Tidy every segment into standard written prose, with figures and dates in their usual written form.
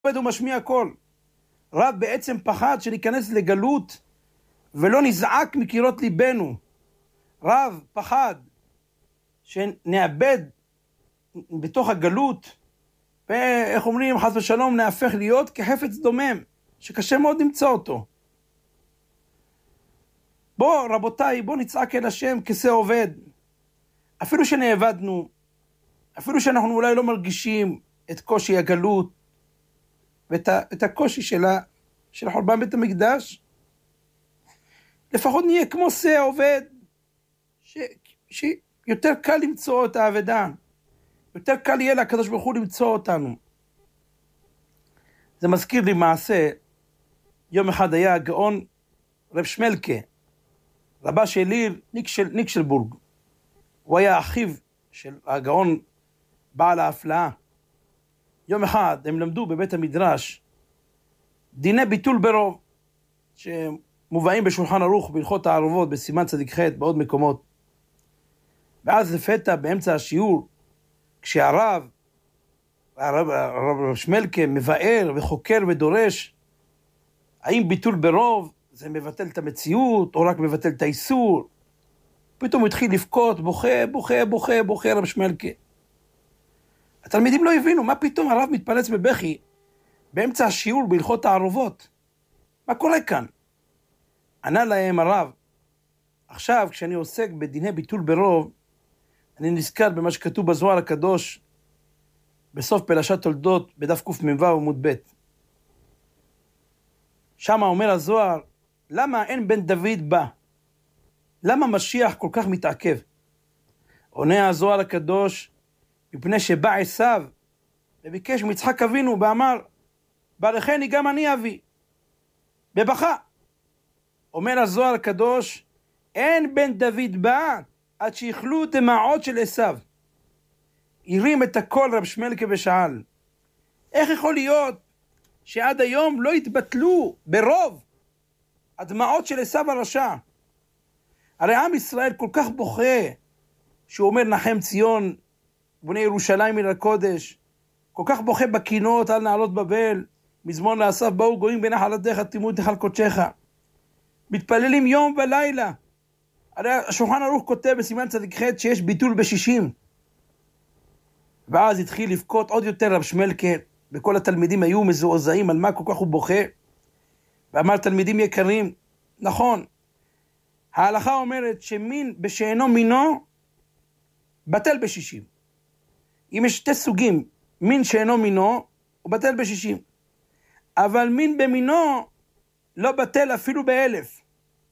הוא משמיע קול. רב בעצם פחד שניכנס לגלות ולא נזעק מקירות ליבנו. רב פחד שנאבד בתוך הגלות, ואיך אומרים, חס ושלום, נהפך להיות כחפץ דומם, שקשה מאוד למצוא אותו. רבותיי, בוא נצעק אל השם כשה עובד. אפילו שנאבדנו, אפילו שאנחנו אולי לא מרגישים את קושי הגלות, ואת הקושי של חורבן בית המקדש, לפחות נהיה כמו שה עובד, שיותר קל למצוא את האבדה, יותר קל יהיה לקדוש ברוך הוא למצוא אותנו. זה מזכיר לי מעשה, יום אחד היה הגאון רב שמלקה, רבה של עיר ניקשלבורג, הוא היה אחיו של הגאון בעל ההפלאה. יום אחד הם למדו בבית המדרש דיני ביטול ברוב, שמובאים בשולחן ערוך בהלכות הערבות בסימן צדיק ח' בעוד מקומות. ואז לפתע באמצע השיעור, כשהרב שמלקה מבאר וחוקר ודורש האם ביטול ברוב זה מבטל את המציאות או רק מבטל את האיסור, פתאום הוא התחיל לבכות, בוכה רב שמלקה. התלמידים לא הבינו, מה פתאום הרב מתפלץ בבכי באמצע השיעור בהלכות הערבות? מה קורה כאן? ענה להם הרב, עכשיו כשאני עוסק בדיני ביטול ברוב, אני נזכר במה שכתוב בזוהר הקדוש, בסוף פרשת תולדות, בדף קמ"ו עמוד ב'. שם אומר הזוהר, למה אין בן דוד בא? למה משיח כל כך מתעכב? עונה הזוהר הקדוש, מפני שבא עשיו, וביקש מיצחק אבינו, ואמר, ברכני גם אני אבי, בבכה. אומר הזוהר הקדוש, אין בן דוד בא, עד שיכלו דמעות של עשיו. הרים את הקול רב שמלקה ושאל, איך יכול להיות שעד היום לא התבטלו ברוב הדמעות של עשיו הרשע? הרי עם ישראל כל כך בוכה, שהוא אומר נחם ציון, בוני ירושלים עיר הקודש, כל כך בוכה בקינות על נעלות בבל, מזמור לאסף באו גויים בנחלתך תימות נחל קודשך. מתפללים יום ולילה. הרי השולחן ערוך כותב בסימן צדיק ח' שיש ביטול ב-60. ואז התחיל לבכות עוד יותר רב שמלקה, וכל התלמידים היו מזועזעים על מה כל כך הוא בוכה. ואמר, תלמידים יקרים, נכון, ההלכה אומרת שמין בשאינו מינו בטל ב-60. אם יש שתי סוגים, מין שאינו מינו הוא בטל ב-60. אבל מין במינו לא בטל אפילו ב-1000.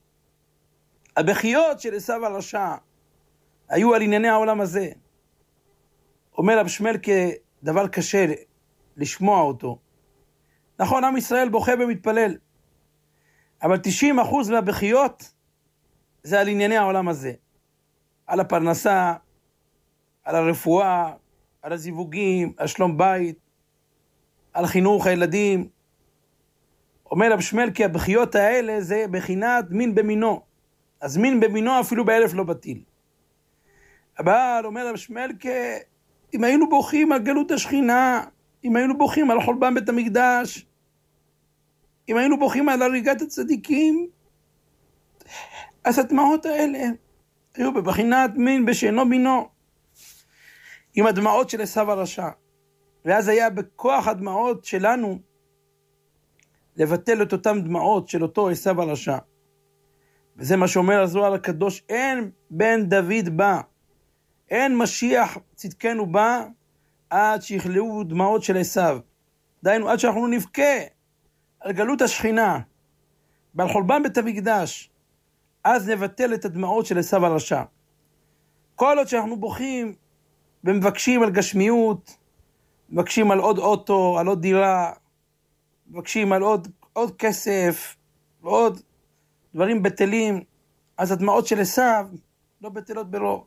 הבכיות של עשיו הרשע היו על ענייני העולם הזה. אומר רב שמלקה, דבר קשה לשמוע אותו. נכון, עם ישראל בוכה ומתפלל, אבל 90% מהבכיות זה על ענייני העולם הזה. על הפרנסה, על הרפואה, על הזיווגים, על שלום בית, על חינוך הילדים. אומר רב שמלקה, הבכיות האלה זה בחינת מין במינו. אז מין במינו אפילו ב-1000 לא בטיל. אבל אומר רב שמלקה, אם היינו בוכים על גלות השכינה, אם היינו בוכים על חורבן בית המקדש, אם היינו בוכים על הריגת הצדיקים, אז הדמעות האלה היו בבחינת מין בשאינו מינו, עם הדמעות של עשיו הרשע. ואז היה בכוח הדמעות שלנו לבטל את אותם דמעות של אותו עשיו הרשע. וזה מה שאומר הזוהר הקדוש, אין בן דוד בא, אין משיח צדקנו בא, עד שיכלאו דמעות של עשיו. דהיינו, עד שאנחנו נבכה על גלות השכינה, ועל חורבן בית המקדש, אז נבטל את הדמעות של עשיו הרשע. כל עוד שאנחנו בוכים ומבקשים על גשמיות, מבקשים על עוד אוטו, על עוד דירה, מבקשים על עוד כסף, ועוד דברים בטלים, אז הדמעות של עשיו לא בטלות ברוב.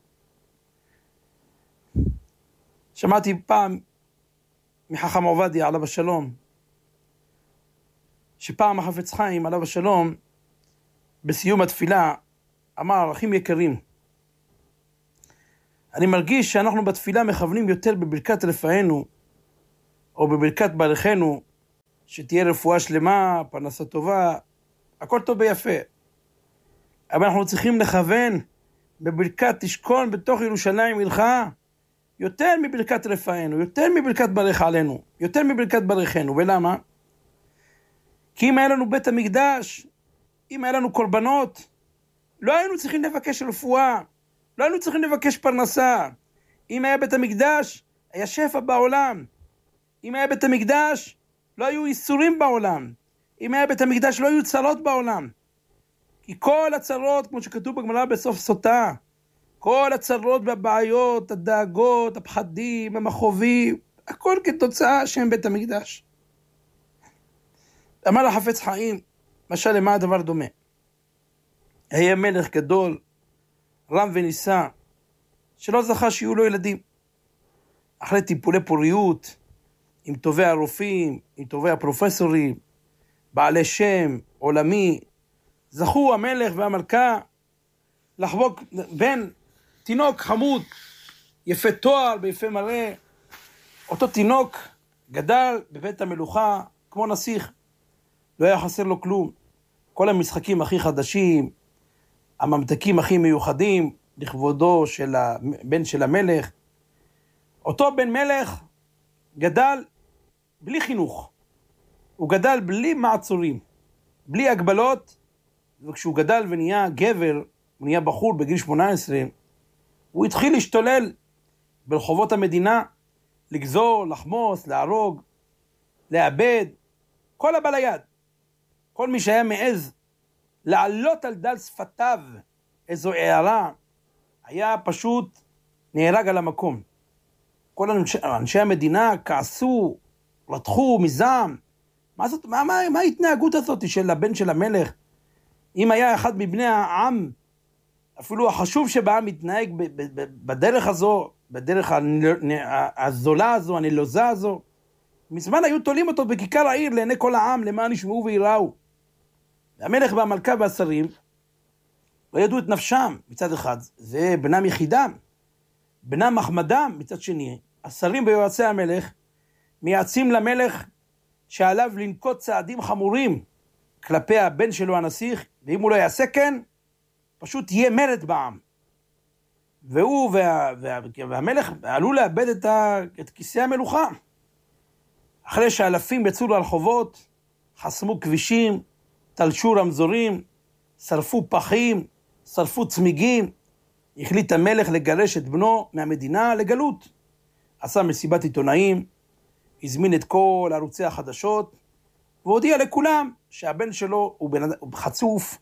שמעתי פעם מחכם עובדיה עליו השלום, שפעם החפץ חיים עליו השלום, בסיום התפילה, אמר, אחים יקרים, אני מרגיש שאנחנו בתפילה מכוונים יותר בברכת רפאנו, או בברכת ברכנו, שתהיה רפואה שלמה, פרנסה טובה, הכל טוב ויפה. אבל אנחנו צריכים לכוון בברכת תשכון בתוך ירושלים עירך, יותר מברכת רפאנו, יותר מברכת ברך עלינו, יותר מברכת ברכנו. ולמה? כי אם היה לנו בית המקדש, אם היה לנו קורבנות, לא היינו צריכים לבקש רפואה, לא היינו צריכים לבקש פרנסה. אם היה בית המקדש, היה שפע בעולם. אם היה בית המקדש, לא היו איסורים בעולם. אם היה בית המקדש, לא היו צרות בעולם. כי כל הצרות, כמו שכתוב בגמרא בסוף סוטה, כל הצרות והבעיות, הדאגות, הפחדים, המכאובים, הכל כתוצאה שהם בית המקדש. אמר החפץ חיים, משל למה הדבר דומה? היה מלך גדול, רם ונישא, שלא זכה שיהיו לו ילדים. אחרי טיפולי פוריות, עם טובי הרופאים, עם טובי הפרופסורים, בעלי שם, עולמי, זכו המלך והמלכה לחבוק בן תינוק חמוד, יפה תואר ויפה מראה. אותו תינוק גדל בבית המלוכה כמו נסיך, לא היה חסר לו כלום. כל המשחקים הכי חדשים, הממתקים הכי מיוחדים לכבודו של הבן של המלך. אותו בן מלך גדל בלי חינוך, הוא גדל בלי מעצורים, בלי הגבלות, וכשהוא גדל ונהיה גבר, הוא נהיה בחור בגיל 18, הוא התחיל להשתולל ברחובות המדינה, לגזור, לחמוס, להרוג, לאבד, כל הבא ליד. כל מי שהיה מעז לעלות על דל שפתיו איזו הערה, היה פשוט נהרג על המקום. כל אנשי המדינה כעסו, רתחו מזעם. מה ההתנהגות הזאת של הבן של המלך? אם היה אחד מבני העם, אפילו החשוב שבעם מתנהג בדרך הזו, בדרך הזולה הזו, הנלוזה הזו, מזמן היו תולים אותו בכיכר העיר לעיני כל העם, למען ישמעו ויראו. והמלך והמלכה והשרים לא ידעו את נפשם מצד אחד, זה בנם יחידם, בנם מחמדם מצד שני. השרים ויועצי המלך מייעצים למלך שעליו לנקוט צעדים חמורים כלפי הבן שלו הנסיך, ואם הוא לא יעשה כן, פשוט יהיה מרד בעם. והוא והמלך עלו לאבד את כיסא המלוכה. אחרי שאלפים יצאו לרחובות, חסמו כבישים, תלשו רמזורים, שרפו פחים, שרפו צמיגים, החליט המלך לגרש את בנו מהמדינה לגלות. עשה מסיבת עיתונאים, הזמין את כל ערוצי החדשות, והודיע לכולם שהבן שלו הוא חצוף,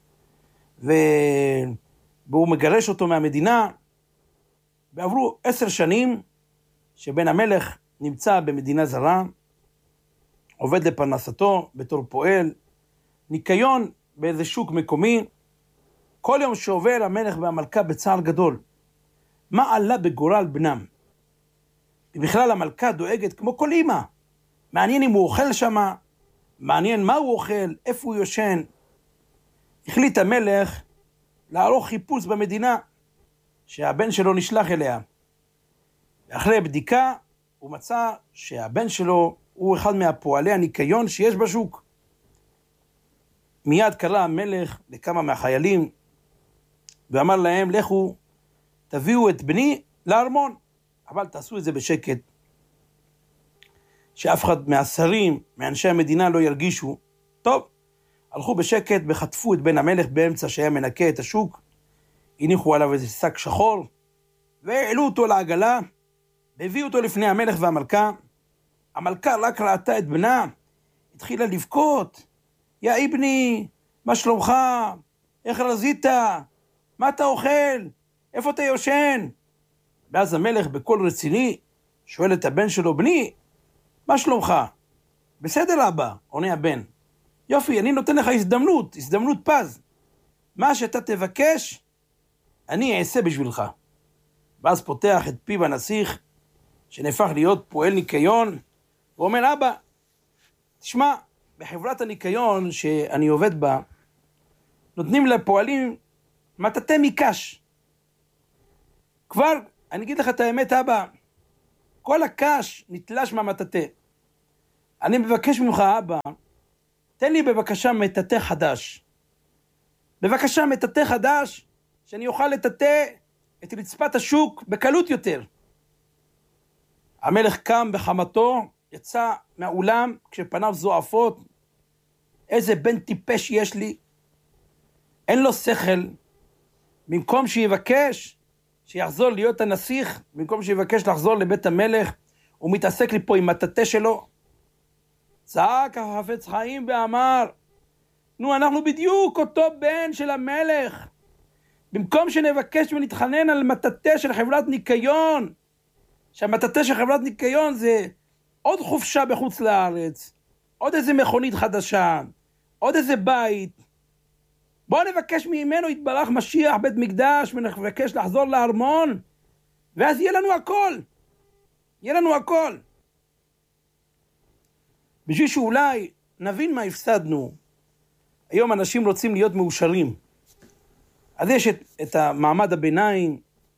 והוא מגרש אותו מהמדינה. ועברו 10 שנים שבן המלך נמצא במדינה זרה, עובד לפרנסתו בתור פועל, ניקיון באיזה שוק מקומי. כל יום שעובר המלך והמלכה בצער גדול. מה עלה בגורל בנם? ובכלל המלכה דואגת כמו כל אמא. מעניין אם הוא אוכל שמה, מעניין מה הוא אוכל, איפה הוא יושן. החליט המלך לערוך חיפוש במדינה שהבן שלו נשלח אליה. ואחרי בדיקה הוא מצא שהבן שלו הוא אחד מהפועלי הניקיון שיש בשוק. מיד קרא המלך לכמה מהחיילים ואמר להם, לכו תביאו את בני לארמון, אבל תעשו את זה בשקט, שאף אחד מהשרים, מאנשי המדינה לא ירגישו. טוב, הלכו בשקט וחטפו את בן המלך באמצע שהיה מנקה את השוק, הניחו עליו איזה שק שחור, והעלו אותו לעגלה, והביאו אותו לפני המלך והמלכה. המלכה רק ראתה את בנה, התחילה לבכות, יא אבני, מה שלומך? איך רזית? מה אתה אוכל? איפה אתה יושן? ואז המלך בקול רציני שואל את הבן שלו, בני, מה שלומך? בסדר אבא, עונה הבן. יופי, אני נותן לך הזדמנות פז. מה שאתה תבקש, אני אעשה בשבילך. ואז פותח את פיו הנסיך, שנהפך להיות פועל ניקיון, ואומר, אבא, תשמע, בחברת הניקיון שאני עובד בה, נותנים לפועלים מטאטא מקש. כבר, אני אגיד לך את האמת, אבא, כל הקש נתלש מהמטאטא. אני מבקש ממך, אבא, תן לי בבקשה מטאטא חדש. בבקשה מטאטא חדש, שאני אוכל לטאטא את רצפת השוק בקלות יותר. המלך קם בחמתו, יצא מהאולם כשפניו זועפות. איזה בן טיפש יש לי. אין לו שכל. במקום שיבקש שיחזור להיות הנסיך, במקום שיבקש לחזור לבית המלך, הוא מתעסק לי פה עם מטאטא שלו. צעק החפץ חיים ואמר, נו, אנחנו בדיוק אותו בן של המלך. במקום שנבקש ונתחנן על מטאטא של חברת ניקיון, שהמטאטא של חברת ניקיון זה עוד חופשה בחוץ לארץ, עוד איזה מכונית חדשה, עוד איזה בית. בואו נבקש ממנו יתברך משיח בית מקדש, ונבקש לחזור לארמון, ואז יהיה לנו הכל. יהיה לנו הכל. בשביל שאולי נבין מה הפסדנו. היום אנשים רוצים להיות מאושרים. אז יש את המעמד הביניים,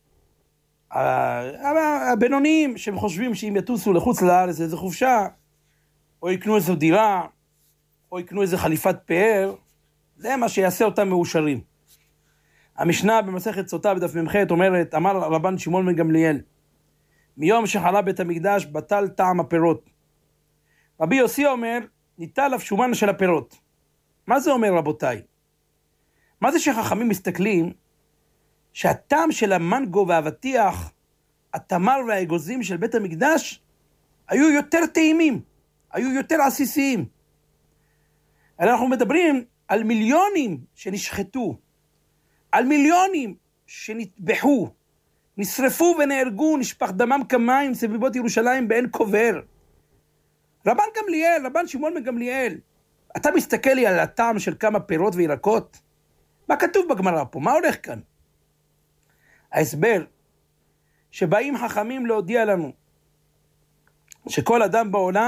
הבינוניים, שהם חושבים שאם יטוסו לחוץ לארץ איזו חופשה, או יקנו איזו דירה, או יקנו איזו חליפת פאר, זה מה שיעשה אותם מאושרים. המשנה במסכת סוטה בדף מ"ח אומרת, אמר רבן שמעון בן גמליאל, מיום שחלה בית המקדש בטל טעם הפירות. רבי יוסי אומר, ניטל השומן של הפירות. מה זה אומר רבותיי? מה זה שחכמים מסתכלים שהטעם של המנגו והאבטיח, התמר והאגוזים של בית המקדש, היו יותר טעימים, היו יותר עסיסיים. אנחנו מדברים על מיליונים שנשחטו, על מיליונים שנטבחו, נשרפו ונהרגו, נשפך דמם כמים סביבות ירושלים באין קובר. רבן גמליאל, רבן שמעון בן גמליאל, אתה מסתכל לי על הטעם של כמה פירות וירקות? מה כתוב בגמרא פה? מה הולך כאן? ההסבר, שבאים חכמים להודיע לנו, שכל אדם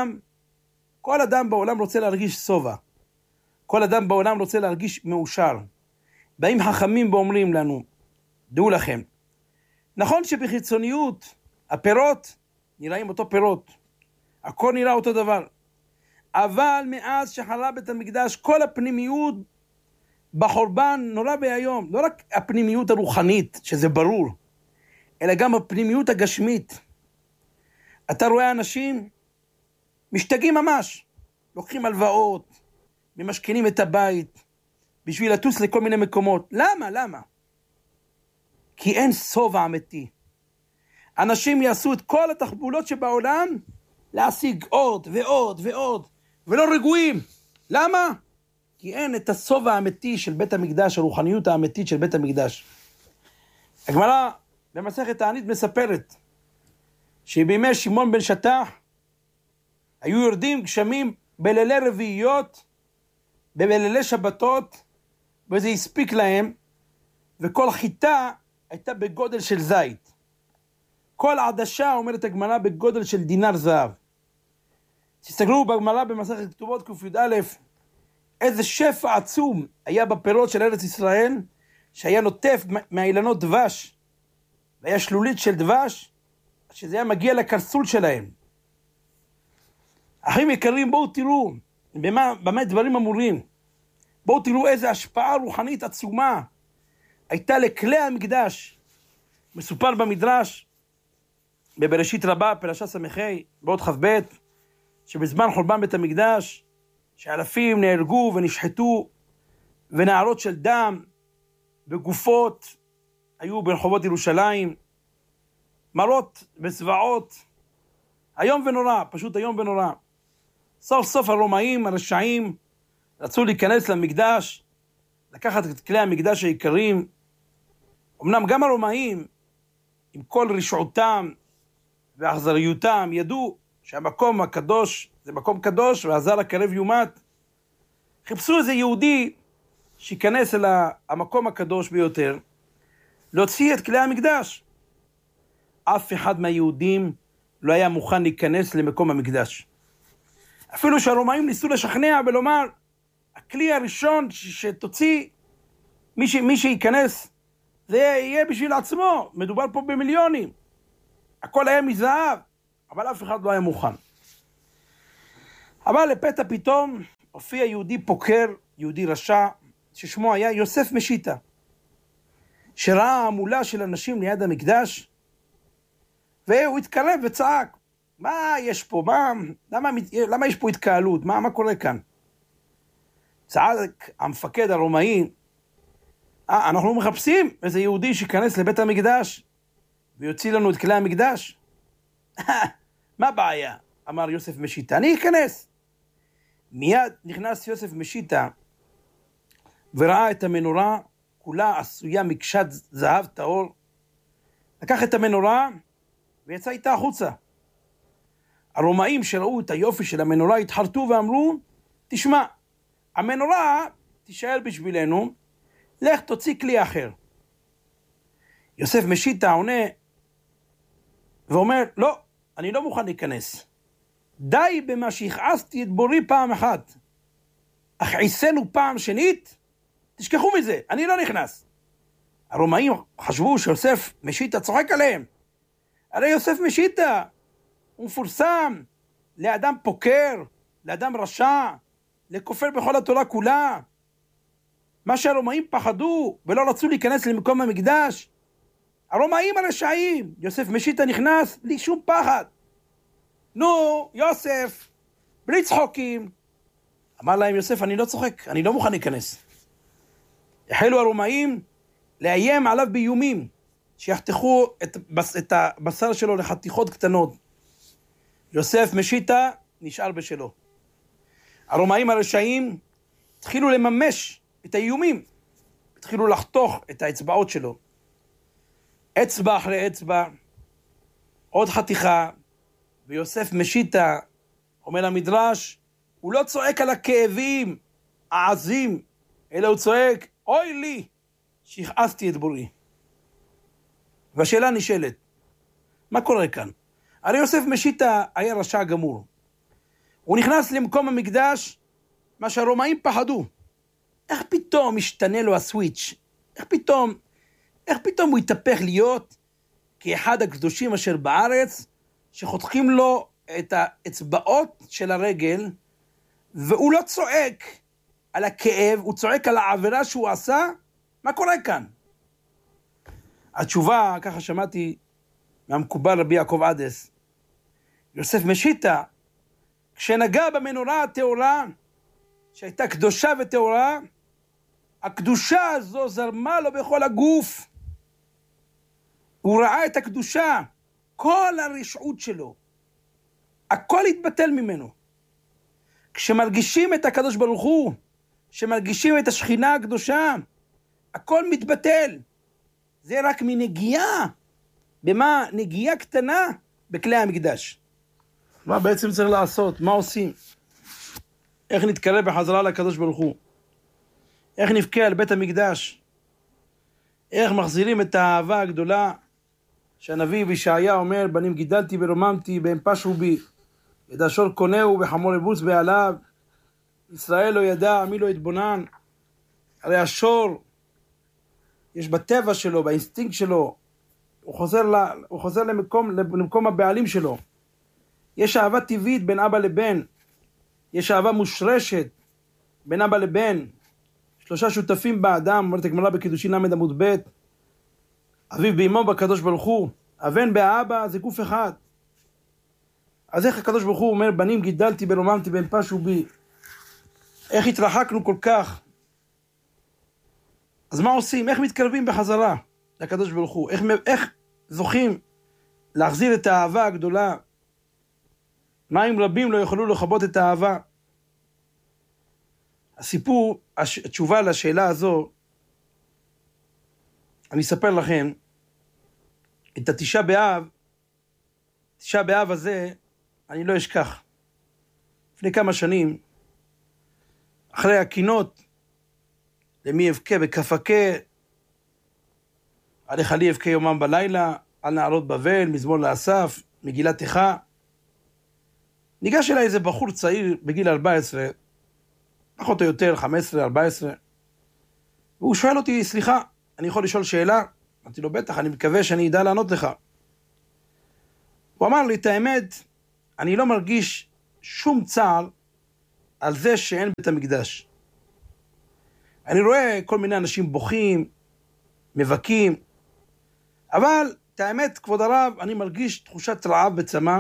בעולם רוצה להרגיש סובה. כל אדם בעולם רוצה להרגיש מאושר. באים חכמים ואומרים לנו, דעו לכם, נכון שבחיצוניות הפירות נראים אותו פירות, הכל נראה אותו דבר, אבל מאז שחרב בית המקדש כל הפנימיות בחורבן נורא והיום, לא רק הפנימיות הרוחנית שזה ברור, אלא גם הפנימיות הגשמית. אתה רואה אנשים משתגעים ממש, לוקחים הלוואות, ממשכנים את הבית בשביל לטוס לכל מיני מקומות. למה? כי אין סובה אמיתי. אנשים יעשו את כל התחבולות שבעולם להשיג עוד ועוד ועוד, ולא רגועים. למה? כי אין את הסובה האמיתי של בית המקדש, הרוחניות האמיתית של בית המקדש. הגמרא במסכת תענית מספרת שבימי שמעון בן שטח היו יורדים גשמים בלילי רביעיות, בלילי שבתות, וזה הספיק להם, וכל חיטה הייתה בגודל של זית. כל עדשה, אומרת הגמרא, בגודל של דינר זהב. תסתכלו בגמרא במסכת כתובות ק"א, איזה שפע עצום היה בפירות של ארץ ישראל, שהיה נוטף מהאילנות דבש, והיה שלולית של דבש, שזה היה מגיע לקרסול שלהם. אחים יקרים, בואו תראו במה דברים אמורים. בואו תראו איזו השפעה רוחנית עצומה הייתה לכלי המקדש. מסופר במדרש, בבראשית רבה, פרשת ס"ה, בעוד כ"ב, שבזמן חורבן בית המקדש, שאלפים נהרגו ונשחטו, ונערות של דם וגופות היו ברחובות ירושלים, מראות וזוועות, היום ונורא, פשוט היום ונורא. סוף סוף הרומאים, הרשעים, רצו להיכנס למקדש, לקחת את כלי המקדש העיקריים. אמנם גם הרומאים, עם כל רשעותם ואכזריותם, ידעו שהמקום הקדוש זה מקום קדוש, והזר הקרב יומת. חיפשו איזה יהודי שיכנס אל המקום הקדוש ביותר, להוציא את כלי המקדש. אף אחד מהיהודים לא היה מוכן להיכנס למקום המקדש. אפילו שהרומאים ניסו לשכנע ולומר, הכלי הראשון שתוציא, מי שייכנס, זה יהיה בשביל עצמו, מדובר פה במיליונים. הכל היה מזהב, אבל אף אחד לא היה מוכן. אבל לפתע פתאום הופיע יהודי פוקר, יהודי רשע, ששמו היה יוסף משיטה, שראה המולה של אנשים ליד המקדש, והוא התקרב וצעק, מה יש פה? למה יש פה התקהלות? מה קורה כאן? צעק המפקד הרומאי, אנחנו מחפשים איזה יהודי שיכנס לבית המקדש ויוציא לנו את כלי המקדש. מה הבעיה? אמר יוסף משיטה, אני אכנס. מיד נכנס יוסף משיטה וראה את המנורה כולה עשויה מקשת זהב טהור, לקח את המנורה ויצא איתה החוצה. הרומאים שראו את היופי של המנורה התחרטו ואמרו, תשמע, המנורה תישאר בשבילנו, לך תוציא כלי אחר. יוסף משיטה עונה ואומר, לא, אני לא מוכן להיכנס. די במה שהכעסתי את בורי פעם אחת. אך עיסנו פעם שנית, תשכחו מזה, אני לא נכנס. הרומאים חשבו שיוסף משיטה צוחק עליהם. הרי יוסף משיטה הוא מפורסם לאדם פוקר, לאדם רשע, לכופר בכל התורה כולה. מה שהרומאים פחדו ולא רצו להיכנס למקום המקדש, הרומאים הרשעים, יוסף משיטה נכנס בלי שום פחד. נו, יוסף, בלי צחוקים. אמר להם יוסף, אני לא צוחק, אני לא מוכן להיכנס. החלו הרומאים לאיים עליו באיומים, שיחתכו את הבשר שלו לחתיכות קטנות. יוסף משיטה נשאר בשלו. הרומאים הרשעים התחילו לממש את האיומים, התחילו לחתוך את האצבעות שלו. אצבע אחרי אצבע, עוד חתיכה, ויוסף משיטה, אומר המדרש, הוא לא צועק על הכאבים העזים, אלא הוא צועק, אוי לי, שהכעסתי את בורי. והשאלה נשאלת, מה קורה כאן? הרי יוסף משיטה היה רשע גמור. הוא נכנס למקום המקדש, מה שהרומאים פחדו. איך פתאום השתנה לו הסוויץ'? איך פתאום הוא התהפך להיות כאחד הקדושים אשר בארץ, שחותכים לו את האצבעות של הרגל, והוא לא צועק על הכאב, הוא צועק על העבירה שהוא עשה? מה קורה כאן? התשובה, ככה שמעתי מהמקובל רבי יעקב עדס, יוסף משיטה, כשנגע במנורה הטהורה, שהייתה קדושה וטהורה, הקדושה הזו זרמה לו בכל הגוף. הוא ראה את הקדושה, כל הרשעות שלו, הכל התבטל ממנו. כשמרגישים את הקדוש ברוך הוא, כשמרגישים את השכינה הקדושה, הכל מתבטל. זה רק מנגיעה. במה? נגיעה קטנה בכלי המקדש. מה בעצם צריך לעשות? מה עושים? איך נתקרב בחזרה לקדוש ברוך הוא? איך נבכה על בית המקדש? איך מחזירים את האהבה הגדולה שהנביא בישעיה אומר, בנים גידלתי ורוממתי, בהם פשו בי, ידע קונהו וחמור יבוץ בעליו, ישראל לא ידע, מי לא יתבונן. הרי השור, יש בטבע שלו, באינסטינקט שלו, הוא חוזר למקום הבעלים שלו. יש אהבה טבעית בין אבא לבן, יש אהבה מושרשת בין אבא לבן. שלושה שותפים באדם, אומרת הגמרא בקידושין ל' עמוד ב', אביו באמו בקדוש ברוך הוא, הבן באבא זה גוף אחד. אז איך הקדוש ברוך הוא אומר, בנים גידלתי ורוממתי בהם פשו בי? איך התרחקנו כל כך? אז מה עושים? איך מתקרבים בחזרה לקדוש ברוך הוא? איך זוכים להחזיר את האהבה הגדולה? מים רבים לא יכולו לכבות את האהבה. הסיפור, התשובה לשאלה הזו, אני אספר לכם, את התשעה באב הזה, אני לא אשכח. לפני כמה שנים, אחרי הקינות, למי אבכה וכפקה, עליך לי אבכה יומם בלילה, על נערות בבל, מזמור לאסף, מגילת איכה. ניגש אליי איזה בחור צעיר בגיל 14, פחות או יותר, 15, 14, והוא שואל אותי, סליחה, אני יכול לשאול שאלה? אמרתי לו, בטח, אני מקווה שאני אדע לענות לך. הוא אמר לי, את האמת, אני לא מרגיש שום צער על זה שאין בית המקדש. אני רואה כל מיני אנשים בוכים, מבקים, אבל את האמת, כבוד הרב, אני מרגיש תחושת רעב בצמא,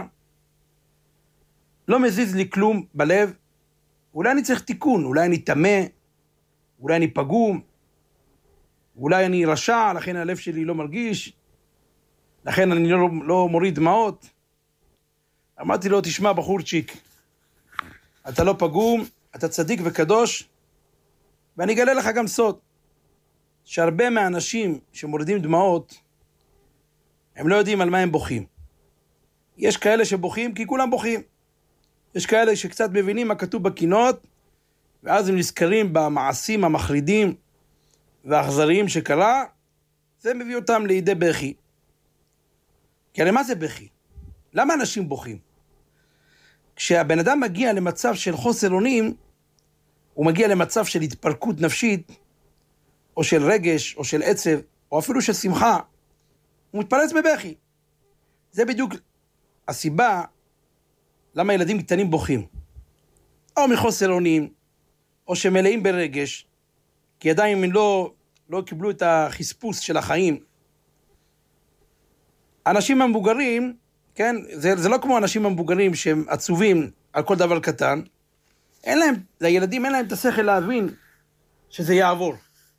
לא מזיז לי כלום בלב, אולי אני צריך תיקון, אולי אני טמא, אולי אני פגום, אולי אני רשע, לכן הלב שלי לא מרגיש, לכן אני לא מוריד דמעות. אמרתי לו, תשמע בחורצ'יק, אתה לא פגום, אתה צדיק וקדוש, ואני אגלה לך גם סוד, שהרבה מהאנשים שמורידים דמעות, הם לא יודעים על מה הם בוכים. יש כאלה שבוכים כי כולם בוכים. יש כאלה שקצת מבינים מה כתוב בקינות, ואז הם נזכרים במעשים המחרידים והאכזריים שקרה, זה מביא אותם לידי בכי. כי הרי מה זה בכי? למה אנשים בוכים? כשהבן אדם מגיע למצב של חוסר אונים, הוא מגיע למצב של התפרקות נפשית, או של רגש, או של עצב, או אפילו של שמחה, הוא מתפרץ בבכי. זה בדיוק הסיבה למה ילדים קטנים בוכים. או מחוסר אונים, או שמלאים ברגש, כי עדיין הם לא קיבלו את החספוס של החיים. אנשים המבוגרים, כן, זה לא כמו אנשים המבוגרים שהם עצובים על כל דבר קטן, לילדים אין להם את השכל להבין שזה יעבור.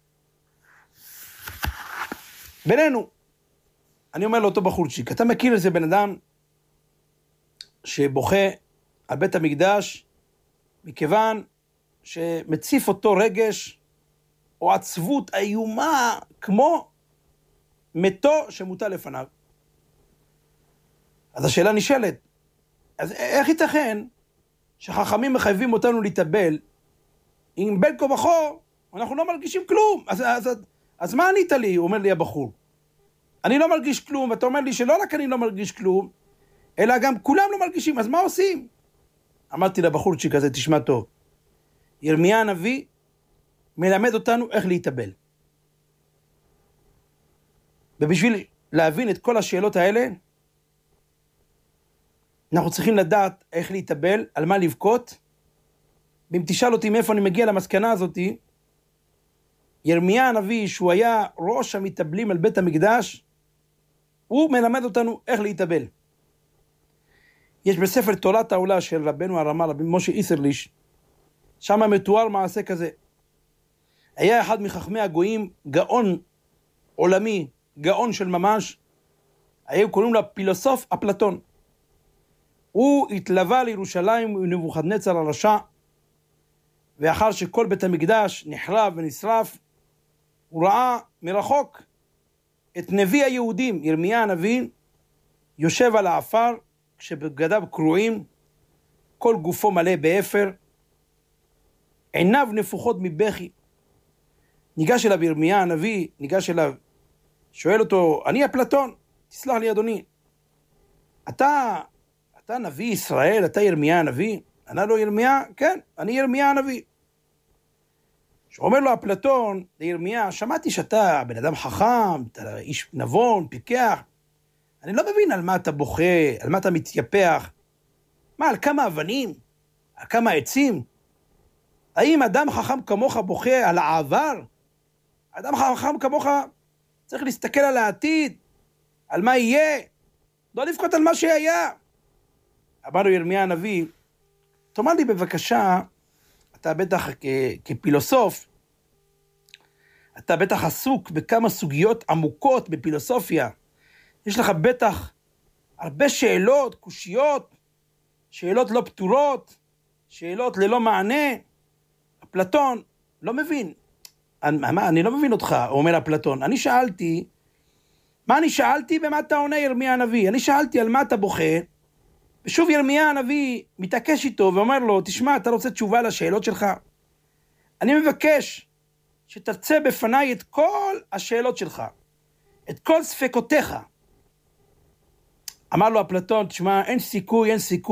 בינינו, אני אומר לאותו בחורצ'יק, אתה מכיר איזה בן אדם שבוכה על בית המקדש, מכיוון שמציף אותו רגש או עצבות איומה כמו מתו שמוטל לפניו. אז השאלה נשאלת, אז איך ייתכן שחכמים מחייבים אותנו להתאבל, אם בין כה וכה אנחנו לא מרגישים כלום? אז מה ענית לי? הוא אומר לי הבחור. אני לא מרגיש כלום, ואתה אומר לי שלא רק אני לא מרגיש כלום, אלא גם כולם לא מרגישים, אז מה עושים? אמרתי לבחורצ'יק הזה, תשמע טוב, ירמיה הנביא מלמד אותנו איך להתאבל. ובשביל להבין את כל השאלות האלה, אנחנו צריכים לדעת איך להתאבל, על מה לבכות. ואם תשאל אותי מאיפה אני מגיע למסקנה הזאת, ירמיה הנביא, שהוא היה ראש המתאבלים על בית המקדש, הוא מלמד אותנו איך להתאבל. יש בספר תורת העולה של רבנו הרמ"א, רבי משה איסרליש, שם מתואר מעשה כזה. היה אחד מחכמי הגויים, גאון עולמי, גאון של ממש, היו קוראים לו פילוסוף אפלטון. הוא התלווה לירושלים עם נבוכדנצר הרשע, ואחר שכל בית המקדש נחרב ונשרף, הוא ראה מרחוק את נביא היהודים, ירמיה הנביא, יושב על האפר, כשבגדיו קרועים, כל גופו מלא באפר, עיניו נפוחות מבכי. ניגש אליו ירמיה הנביא, ניגש אליו, שואל אותו, אני אפלטון, תסלח לי אדוני, אתה נביא ישראל, אתה ירמיה הנביא? ענה לו ירמיה, כן, אני ירמיה הנביא. שאומר לו אפלטון לירמיה, שמעתי שאתה בן אדם חכם, אתה איש נבון, פיקח, אני לא מבין על מה אתה בוכה, על מה אתה מתייפח. מה, על כמה אבנים? על כמה עצים? האם אדם חכם כמוך בוכה על העבר? אדם חכם כמוך צריך להסתכל על העתיד, על מה יהיה, לא לבכות על מה שהיה. אמר לו ירמיה הנביא, תאמר לי בבקשה, אתה בטח כפילוסוף, אתה בטח עסוק בכמה סוגיות עמוקות בפילוסופיה, יש לך בטח הרבה שאלות, קושיות, שאלות לא פתורות, שאלות ללא מענה. אפלטון לא מבין. אני לא מבין אותך, אומר אפלטון. אני שאלתי, ומה אתה עונה ירמיה הנביא? אני שאלתי על מה אתה בוכה, ושוב ירמיה הנביא מתעקש איתו ואומר לו, תשמע, אתה רוצה תשובה לשאלות שלך? אני מבקש שתרצה בפניי את כל השאלות שלך, את כל ספקותיך. אמר לו אפלטון, תשמע, אין סיכוי.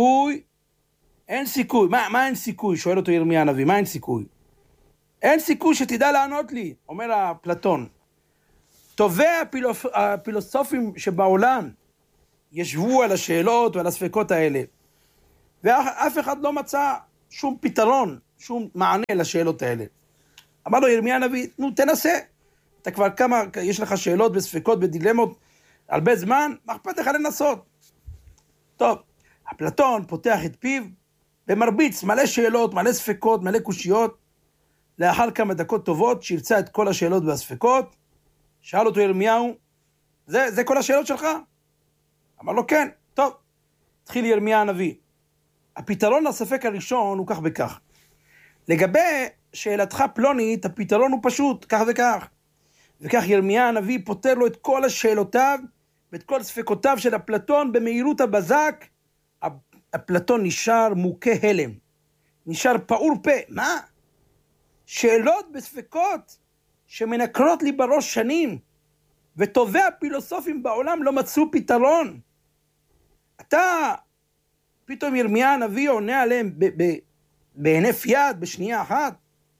מה אין סיכוי? שואל אותו ירמיה הנביא, מה אין סיכוי? אין סיכוי שתדע לענות לי, אומר אפלטון. טובי הפילוסופים שבעולם ישבו על השאלות ועל הספקות האלה, ואף אחד לא מצא שום פתרון, שום מענה לשאלות האלה. אמר לו ירמיה הנביא, נו תנסה, אתה כבר כמה, יש לך שאלות בספקות, בדילמות, הרבה זמן, מה אכפת לך לנסות? טוב, אפלטון פותח את פיו, ומרביץ מלא שאלות, מלא ספקות, מלא קושיות, לאחר כמה דקות טובות, שירצה את כל השאלות והספקות, שאל אותו ירמיהו, זה כל השאלות שלך? אמר לו כן, טוב, התחיל ירמיה הנביא. הפתרון לספק הראשון הוא כך וכך. לגבי שאלתך פלונית, הפתרון הוא פשוט, כך וכך. וכך ירמיה הנביא פותר לו את כל השאלותיו, ואת כל ספקותיו של אפלטון במהירות הבזק. אפלטון נשאר מוכה הלם, נשאר פעור פה. מה? שאלות בספקות שמנקרות לי בראש שנים, וטובי הפילוסופים בעולם לא מצאו פתרון. אתה, פתאום ירמיה הנביא עונה עליהם בהינף יד, בשנייה אחת.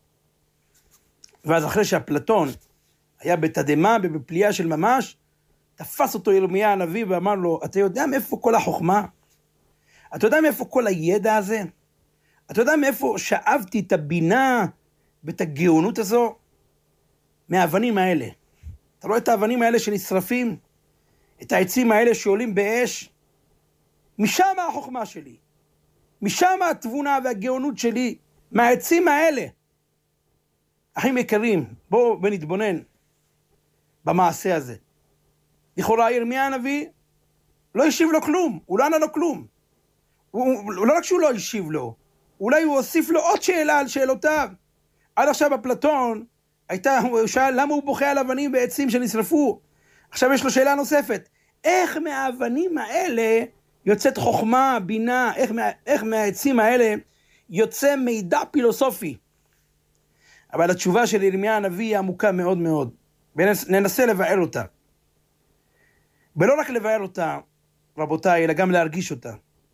ואז אחרי שאפלטון היה בתדהמה, בפליאה של ממש, תפס אותו ירמיה הנביא ואמר לו, אתה יודע מאיפה כל החוכמה? אתה יודע מאיפה כל הידע הזה? אתה יודע מאיפה שאבתי את הבינה ואת הגאונות הזו? מהאבנים האלה. אתה רואה את האבנים האלה שנשרפים? את העצים האלה שעולים באש? משם החוכמה שלי. משם התבונה והגאונות שלי. מהעצים האלה. אחים יקרים, בואו ונתבונן במעשה הזה. לכאורה ירמיה הנביא לא השיב לו כלום, הוא לא ענה לו כלום. לא רק שהוא לא השיב לו, אולי הוא הוסיף לו עוד שאלה על שאלותיו. עד עכשיו אפלטון, הוא שאל למה הוא בוכה על אבנים ועצים שנשרפו. עכשיו יש לו שאלה נוספת. איך מהאבנים האלה יוצאת חוכמה, בינה, איך מהעצים האלה יוצא מידע פילוסופי? אבל התשובה של ירמיה הנביא היא עמוקה מאוד מאוד. וננסה לבאר אותה. ולא רק לבאר אותה, רבותיי, אלא גם להרגיש אותה.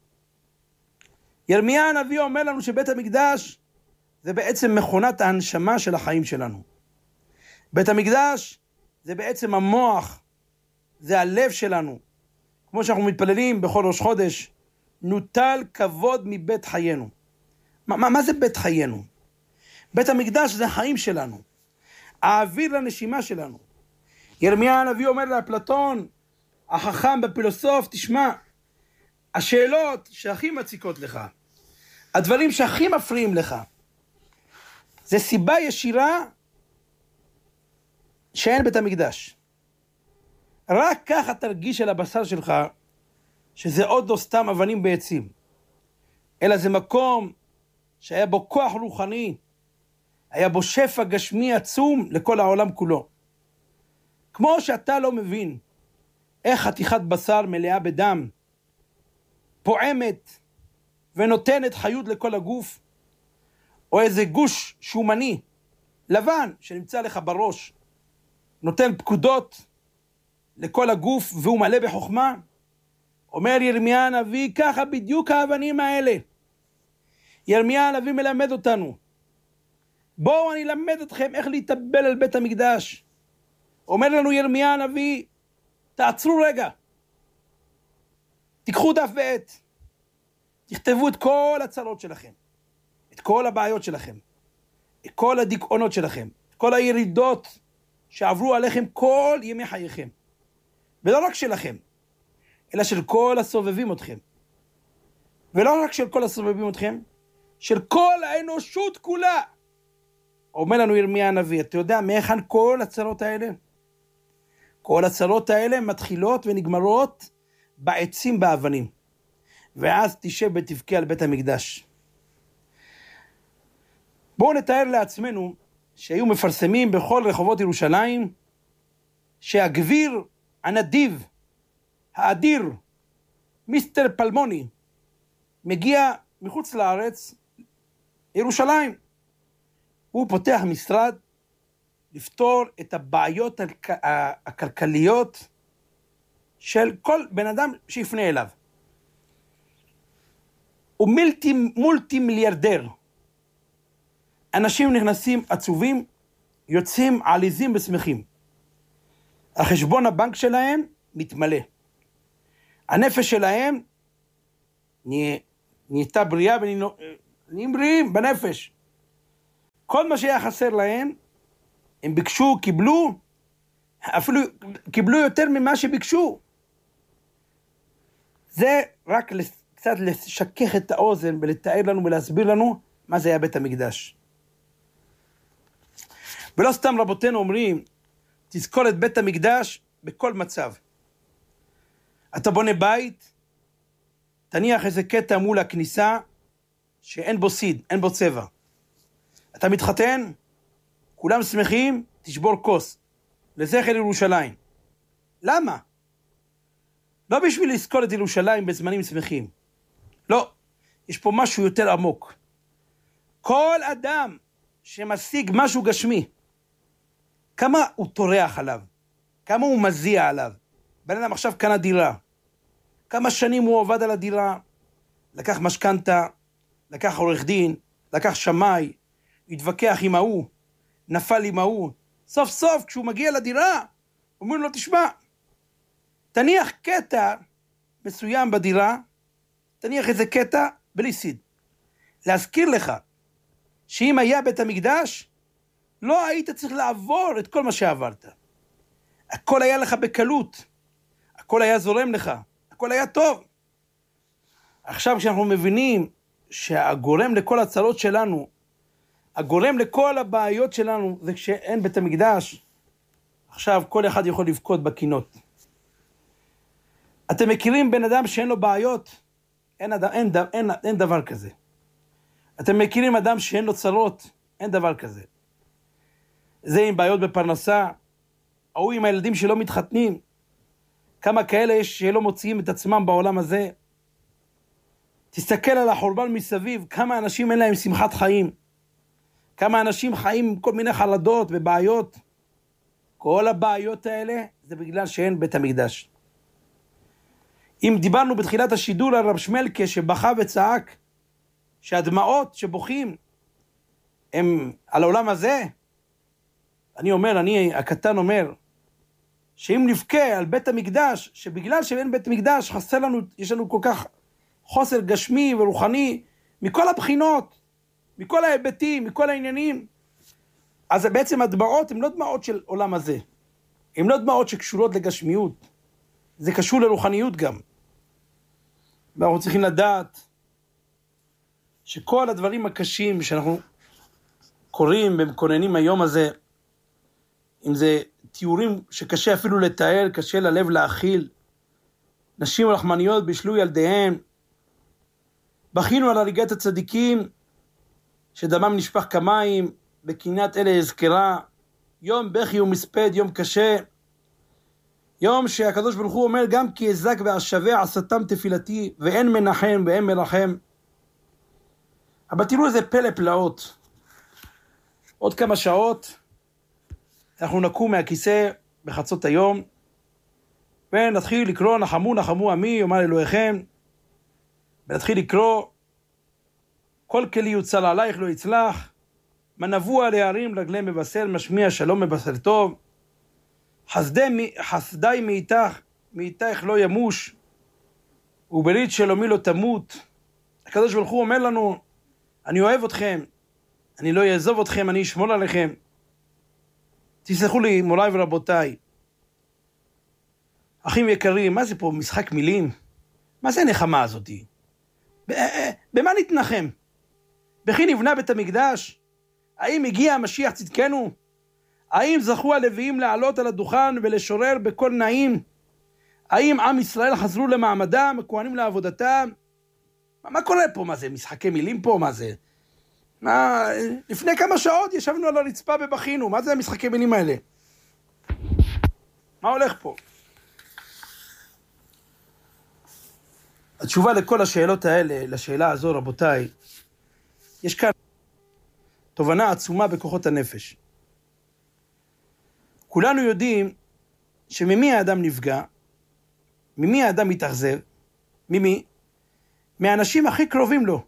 ירמיה הנביא אומר לנו שבית המקדש זה בעצם מכונת ההנשמה של החיים שלנו. בית המקדש זה בעצם המוח, זה הלב שלנו. כמו שאנחנו מתפללים בכל ראש חודש, נוטל כבוד מבית חיינו. מה זה בית חיינו? בית המקדש זה החיים שלנו. האוויר לנשימה שלנו. ירמיה הנביא אומר לאפלטון, החכם בפילוסוף, תשמע, השאלות שהכי מציקות לך, הדברים שהכי מפריעים לך, זה סיבה ישירה שאין בית המקדש. רק ככה תרגיש על הבשר שלך שזה עוד לא סתם אבנים בעצים, אלא זה מקום שהיה בו כוח רוחני, היה בו שפע גשמי עצום לכל העולם כולו. כמו שאתה לא מבין איך חתיכת בשר מלאה בדם פועמת ונותנת חיות לכל הגוף, או איזה גוש שומני לבן שנמצא לך בראש נותן פקודות לכל הגוף והוא מלא בחוכמה. אומר ירמיה הנביא, ככה בדיוק האבנים האלה. ירמיה הנביא מלמד אותנו, בואו אני אלמד אתכם איך להתאבל על בית המקדש. אומר לנו ירמיה הנביא, תעצרו רגע, תיקחו דף ועט, תכתבו את כל הצרות שלכם, את כל הבעיות שלכם, את כל הדיכאונות שלכם, את כל הירידות שעברו עליכם כל ימי חייכם. ולא רק שלכם, אלא של כל הסובבים אתכם. ולא רק של כל הסובבים אתכם, של כל האנושות כולה. אומר לנו ירמיה הנביא, אתה יודע מהיכן כל הצרות האלה? כל הצרות האלה מתחילות ונגמרות בעצים באבנים. ואז תשב ותבכה על בית המקדש. בואו נתאר לעצמנו שהיו מפרסמים בכל רחובות ירושלים שהגביר הנדיב, האדיר, מיסטר פלמוני, מגיע מחוץ לארץ, ירושלים. הוא פותח משרד לפתור את הבעיות הכלכליות של כל בן אדם שיפנה אליו. הוא מולטי מיליארדר. אנשים נכנסים עצובים, יוצאים עליזים ושמחים. החשבון הבנק שלהם מתמלא. הנפש שלהם נהייתה בריאה נהיים בריאים בנפש. כל מה שהיה חסר להם, הם ביקשו, קיבלו, אפילו קיבלו יותר ממה שביקשו. זה רק קצת לשכך את האוזן ולתאר לנו ולהסביר לנו מה זה היה בית המקדש. ולא סתם רבותינו אומרים, תזכור את בית המקדש בכל מצב. אתה בונה בית, תניח איזה קטע מול הכניסה, שאין בו סיד, אין בו צבע. אתה מתחתן, כולם שמחים, תשבור כוס, לזכר ירושלים. למה? לא בשביל לזכור את ירושלים בזמנים שמחים. לא, יש פה משהו יותר עמוק. כל אדם שמשיג משהו גשמי, כמה הוא תורח עליו, כמה הוא מזיע עליו. בן אדם עכשיו קנה דירה, כמה שנים הוא עובד על הדירה, לקח משכנתה, לקח עורך דין, לקח שמאי, התווכח עם ההוא, נפל עם ההוא. סוף סוף כשהוא מגיע לדירה, אומרים לו, תשמע, תניח קטע מסוים בדירה, תניח איזה קטע בלי סיד. להזכיר לך, שאם היה בית המקדש, לא היית צריך לעבור את כל מה שעברת. הכל היה לך בקלות, הכל היה זורם לך, הכל היה טוב. עכשיו כשאנחנו מבינים שהגורם לכל הצרות שלנו, הגורם לכל הבעיות שלנו, זה כשאין בית המקדש, עכשיו כל אחד יכול לבכות בקינות. אתם מכירים בן אדם שאין לו בעיות? אין דבר כזה. אתם מכירים אדם שאין לו צרות? אין דבר כזה. זה עם בעיות בפרנסה, או עם הילדים שלא מתחתנים. כמה כאלה יש שלא מוציאים את עצמם בעולם הזה. תסתכל על החורבן מסביב, כמה אנשים אין להם שמחת חיים. כמה אנשים חיים עם כל מיני חרדות ובעיות. כל הבעיות האלה זה בגלל שאין בית המקדש. אם דיברנו בתחילת השידור על רב שמלכה שבכה וצעק, שהדמעות שבוכים הם על העולם הזה, אני הקטן אומר, שאם נבכה על בית המקדש, שבגלל שאין בית המקדש חסר לנו, יש לנו כל כך חוסר גשמי ורוחני, מכל הבחינות, מכל ההיבטים, מכל העניינים, אז בעצם הדמעות הן לא דמעות של עולם הזה, הן לא דמעות שקשורות לגשמיות, זה קשור לרוחניות גם. ואנחנו צריכים לדעת שכל הדברים הקשים שאנחנו קוראים ומקוננים היום הזה, אם זה תיאורים שקשה אפילו לתאר, קשה ללב להכיל, נשים רחמניות בישלו ילדיהם, בכינו על הריגת הצדיקים, שדמם נשפך כמים, בקנאת אלה הזכרה, יום בכי ומספד, יום קשה, יום שהקדוש ברוך הוא אומר, גם כי אזק ואשווה עשתם תפילתי, ואין מנחם ואין מרחם. אבל תראו איזה פלא פלאות. עוד כמה שעות, אנחנו נקום מהכיסא בחצות היום, ונתחיל לקרוא נחמו נחמו עמי, יאמר אלוהיכם, ונתחיל לקרוא, כל כלי יוצל עלייך לא יצלח, מה נבוא על הערים רגלי מבשר, משמיע שלום מבשר טוב, חסדי מאיתך לא ימוש, וברית שלומי לא תמות. הקדוש ברוך הוא אומר לנו, אני אוהב אתכם, אני לא אעזוב אתכם, אני אשמור עליכם. תסלחו לי מוריי ורבותיי, אחים יקרים, מה זה פה משחק מילים? מה זה הנחמה הזאת? במה נתנחם? בכי נבנה בית המקדש? האם הגיע המשיח צדקנו? האם זכו הלוויים לעלות על הדוכן ולשורר בכל נעים? האם עם ישראל חזרו למעמדם, הכהנים לעבודתם? מה קורה פה? מה זה? משחקי מילים פה? מה זה? לפני כמה שעות ישבנו על הרצפה ובכינו, מה זה המשחקי מילים האלה? מה הולך פה? התשובה לכל השאלות האלה, לשאלה הזו רבותיי, יש כאן תובנה עצומה בכוחות הנפש. כולנו יודעים שממי האדם נפגע, ממי האדם מתאכזב, ממי? מהאנשים הכי קרובים לו.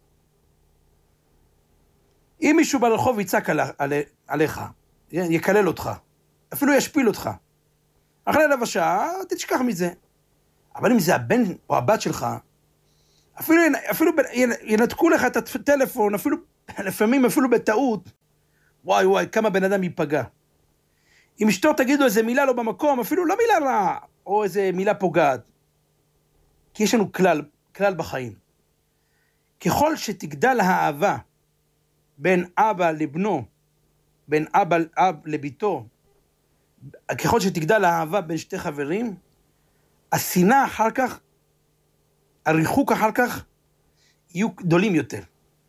אם מישהו ברחוב יצעק עליך, יקלל אותך, אפילו ישפיל אותך, אחרי רבע שעה תשכח מזה. אבל אם זה הבן או הבת שלך, אפילו ינתקו לך את הטלפון, לפעמים אפילו בטעות, וואי, כמה בן אדם ייפגע. אם אשתו תגידו איזה מילה לא במקום, אפילו לא מילה רעה, או איזה מילה פוגעת. כי יש לנו כלל בחיים. ככל שתגדל האהבה בין אבא לבנו, בין אב לביתו, ככל שתגדל האהבה בין שתי חברים, השנאה אחר כך, הריחוק אחר כך, יהיו גדולים יותר.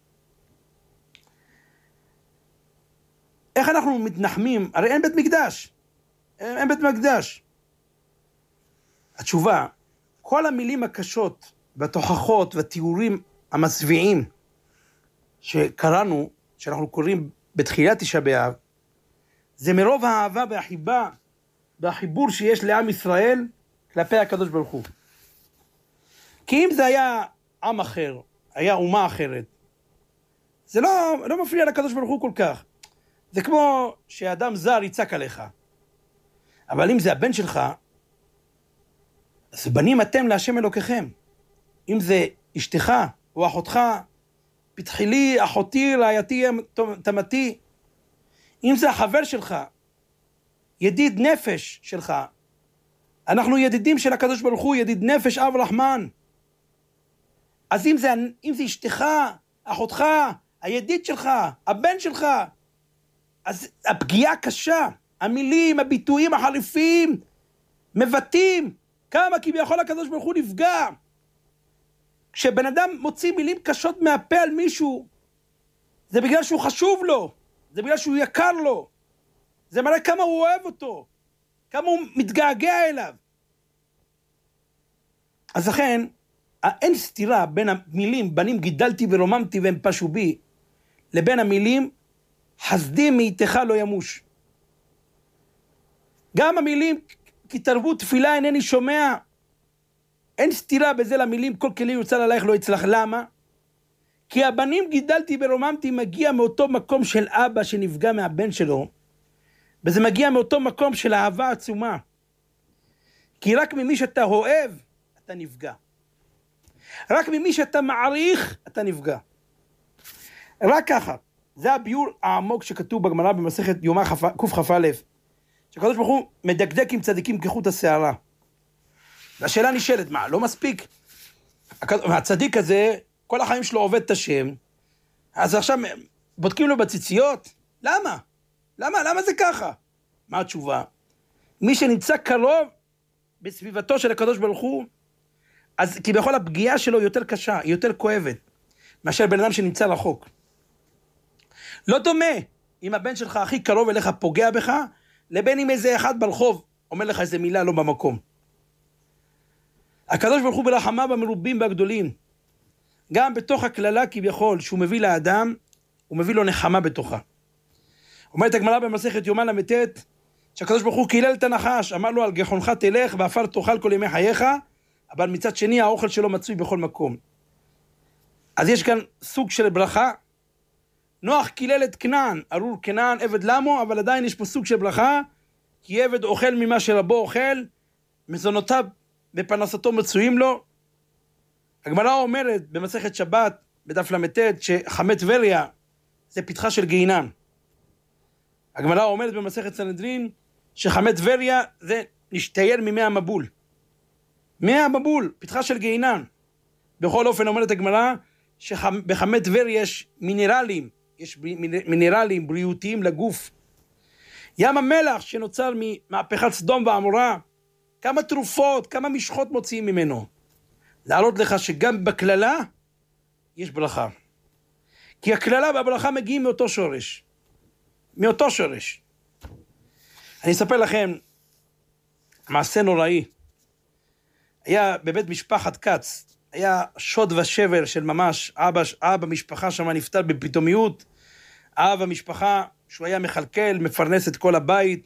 איך אנחנו מתנחמים? הרי אין בית מקדש. אין בית מקדש. התשובה, כל המילים הקשות והתוכחות והתיאורים המסביעים שקראנו, שאנחנו קוראים בתחילת תשעה באב, זה מרוב האהבה והחיבה והחיבור שיש לעם ישראל כלפי הקדוש ברוך הוא. כי אם זה היה עם אחר, היה אומה אחרת, זה לא מפריע לקדוש ברוך הוא כל כך. זה כמו שאדם זר יצעק עליך. אבל אם זה הבן שלך, אז בנים אתם להשם אלוקיכם. אם זה אשתך או אחותך, פתחי לי, אחותי, רעייתי, תמתי. אם זה החבר שלך, ידיד נפש שלך, אנחנו ידידים של הקדוש ברוך הוא, ידיד נפש אב רחמן. אז אם זה אשתך, אחותך, הידיד שלך, הבן שלך, אז הפגיעה קשה, המילים, הביטויים החריפים, מבטאים, כמה כביכול הקדוש ברוך הוא נפגע. כשבן אדם מוציא מילים קשות מהפה על מישהו, זה בגלל שהוא חשוב לו, זה בגלל שהוא יקר לו, זה מראה כמה הוא אוהב אותו, כמה הוא מתגעגע אליו. אז לכן, אין סתירה בין המילים, בנים גידלתי ורוממתי והם פשו בי, לבין המילים, חסדי מאיתך לא ימוש. גם המילים, כי תרבו תפילה אינני שומע, אין סתירה בזה למילים, כל כלי יוצא עלייך לא יצלח. למה? כי הבנים גידלתי ורוממתי מגיע מאותו מקום של אבא שנפגע מהבן שלו, וזה מגיע מאותו מקום של אהבה עצומה. כי רק ממי שאתה אוהב, אתה נפגע. רק ממי שאתה מעריך, אתה נפגע. רק ככה. זה הביור העמוק שכתוב בגמרא במסכת יומא קכ"א, שהקדוש ברוך הוא מדקדק עם צדיקים כחוט השערה. והשאלה נשאלת, מה, לא מספיק? הצדיק הזה, כל החיים שלו עובד את השם, אז עכשיו בודקים לו בציציות? למה? למה זה ככה? מה התשובה? מי שנמצא קרוב בסביבתו של הקדוש ברוך הוא, אז כביכול הפגיעה שלו יותר קשה, היא יותר כואבת, מאשר בן אדם שנמצא רחוק. לא דומה אם הבן שלך הכי קרוב אליך פוגע בך, לבין אם איזה אחד ברחוב אומר לך איזה מילה לא במקום. הקדוש ברוך הוא ברחמיו המרובים והגדולים, גם בתוך הכללה כביכול שהוא מביא לאדם, הוא מביא לו נחמה בתוכה. אומרת הגמרא במסכת יומא ל"ט, שהקדוש ברוך הוא קילל את הנחש, אמר לו על גחונך תלך ועפר תאכל כל ימי חייך, אבל מצד שני האוכל שלו מצוי בכל מקום. אז יש כאן סוג של ברכה. נוח קילל את כנען, ארור כנען עבד למו, אבל עדיין יש פה סוג של ברכה, כי עבד אוכל ממה שרבו אוכל, מזונותיו ופרנסתו מצויים לו. הגמרא אומרת במסכת שבת, בדף ל"ט, שחמי טבריה זה פתחה של גיהינם. הגמרא אומרת במסכת סנהדרין, שחמי טבריה זה נשתייר ממי המבול. מי המבול, פתחה של גיהינם. בכל אופן אומרת הגמרא, שבחמי טבריה יש מינרלים בריאותיים לגוף. ים המלח שנוצר ממהפכת סדום ועמורה, כמה תרופות, כמה משחות מוציאים ממנו. להראות לך שגם בכללה יש ברכה. כי הכללה והברכה מגיעים מאותו שורש. מאותו שורש. אני אספר לכם מעשה נוראי. היה בבית משפחת כץ, היה שוד ושבר של ממש, אבא משפחה שם נפטר בפתאומיות, אבא משפחה שהוא היה מחלקל, מפרנס את כל הבית,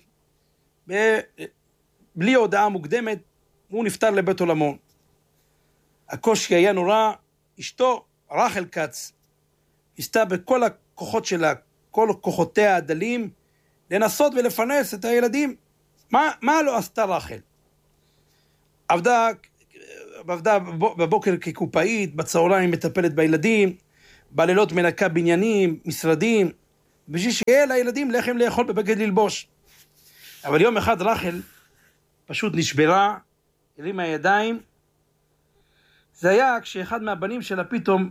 בלי הודעה מוקדמת, הוא נפטר לבית עולמו. הקושי היה נורא, אשתו, רחל כץ, הסתה בכל הכוחות שלה, כל כוחותיה הדלים, לנסות ולפרנס את הילדים. מה לא עשתה רחל? עבדה עבדה בבוקר כקופאית, בצהריים מטפלת בילדים, בלילות מנקה בניינים, משרדים, בשביל שיהיה לילדים לחם לאכול בבגד ללבוש. אבל יום אחד רחל פשוט נשברה, הרימה ידיים. זה היה כשאחד מהבנים שלה פתאום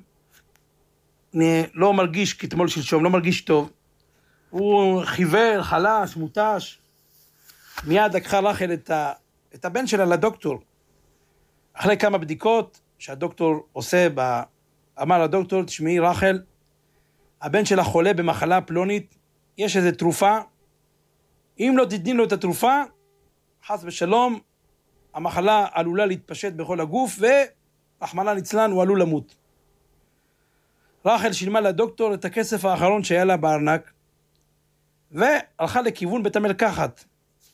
לא מרגיש כתמול שלשום, לא מרגיש טוב. הוא חיוור, חלש, מוטש. מיד לקחה רחל את הבן שלה לדוקטור. אחרי כמה בדיקות שהדוקטור עושה, אמר לדוקטור, תשמעי רחל, הבן שלה חולה במחלה פלונית, יש איזו תרופה, אם לא תתני לו את התרופה, חס ושלום, המחלה עלולה להתפשט בכל הגוף, ורחמנא ליצלן הוא עלול למות. רחל שילמה לדוקטור את הכסף האחרון שהיה לה בארנק, והלכה לכיוון בית המרקחת.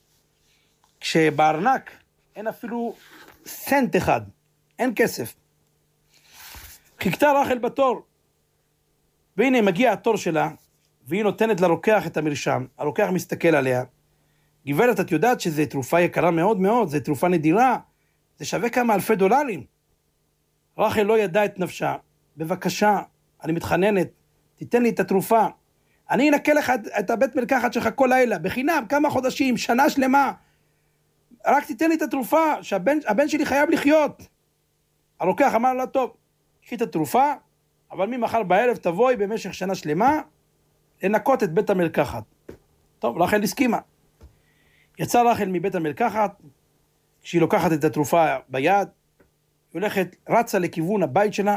כשבארנק אין אפילו סנט אחד, אין כסף. חיכתה רחל בתור, והנה מגיע התור שלה, והיא נותנת לרוקח את המרשם. הרוקח מסתכל עליה, גברת, את יודעת שזו תרופה יקרה מאוד מאוד, זו תרופה נדירה, זה שווה כמה אלפי דולרים. רחל לא ידעה את נפשה, בבקשה, אני מתחננת, תיתן לי את התרופה, אני אנקה לך את הבית מרקחת שלך כל לילה, בחינם, כמה חודשים, שנה שלמה, רק תיתן לי את התרופה, שהבן שלי חייב לחיות. הרוקח אמר לה, טוב, קחי את התרופה, אבל ממחר בערב תבואי במשך שנה שלמה, לנקות את בית המרקחת. טוב, רחל הסכימה. יצא רחל מבית המרקחת, כשהיא לוקחת את התרופה ביד, היא הולכת, רצה לכיוון הבית שלה.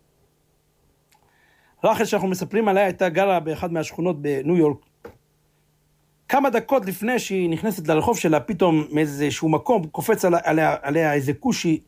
רחל שאנחנו מספרים עליה הייתה גרה באחד מהשכונות בניו יורק. כמה דקות לפני שהיא נכנסת לרחוב שלה, פתאום מאיזשהו מקום קופץ עליה איזה קושי,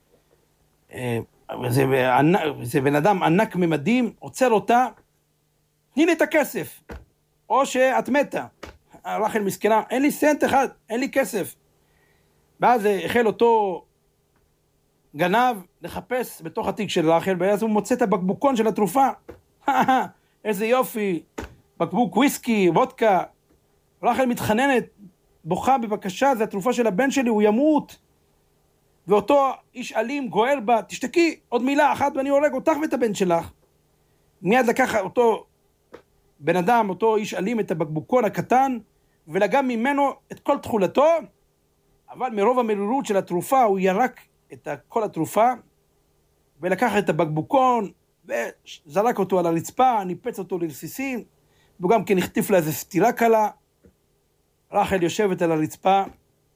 זה בן אדם ענק ממדים, עוצר אותה, תני לי את הכסף, או שאת מתה. רחל מסכנה, אין לי סנט אחד, אין לי כסף. ואז החל אותו גנב לחפש בתוך התיק של רחל, ואז הוא מוצא את הבקבוקון של התרופה. איזה יופי, בקבוק וויסקי, וודקה. רחל מתחננת, בוכה בבקשה, זה התרופה של הבן שלי, הוא ימות. ואותו איש אלים גוער בה, תשתקי, עוד מילה אחת ואני הורג אותך ואת הבן שלך. מיד לקח אותו בן אדם, אותו איש אלים, את הבקבוקון הקטן, ולגם ממנו את כל תכולתו, אבל מרוב המרירות של התרופה, הוא ירק את כל התרופה, ולקח את הבקבוקון, וזרק אותו על הרצפה, ניפץ אותו לרסיסים, וגם כן החטיף לה איזו סתירה קלה. רחל יושבת על הרצפה,